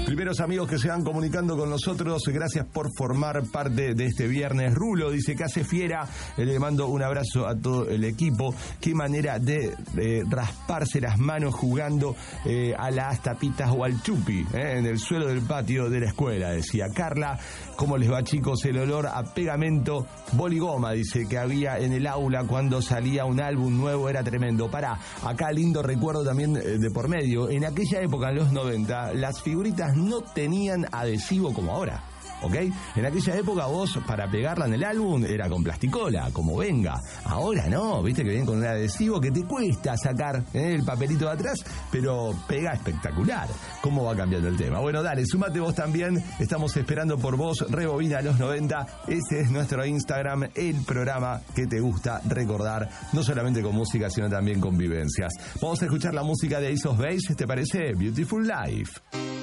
Primeros amigos que se van comunicando con nosotros, gracias por formar parte de este viernes. Rulo dice que hace fiera, le mando un abrazo a todo el equipo. Qué manera de rasparse las manos jugando a las tapitas o al chupi en el suelo del patio de la escuela, decía Carla. ¿Cómo les va, chicos? El olor a pegamento boligoma, dice, que había en el aula cuando salía un álbum nuevo, era tremendo. Pará, acá lindo recuerdo también de por medio. En aquella época, en los 90, las figuritas no tenían adhesivo como ahora, ¿ok? En aquella época vos, para pegarla en el álbum, era con plasticola, como venga. Ahora no, viste que viene con un adhesivo que te cuesta sacar el papelito de atrás, pero pega espectacular. ¿Cómo va cambiando el tema? Bueno, dale, sumate vos también. Estamos esperando por vos. Rebobina los 90. Ese es nuestro Instagram, el programa que te gusta recordar, no solamente con música, sino también con vivencias. Vamos a escuchar la música de Ace of Base, ¿te parece? Beautiful Life.